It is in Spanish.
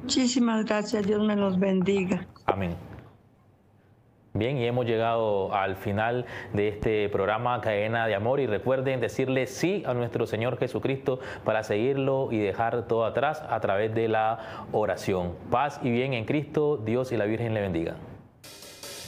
Muchísimas gracias, Dios me los bendiga. Amén. Bien, y hemos llegado al final de este programa Cadena de Amor, y recuerden decirle sí a nuestro Señor Jesucristo para seguirlo y dejar todo atrás a través de la oración. Paz y bien en Cristo, Dios y la Virgen le bendiga.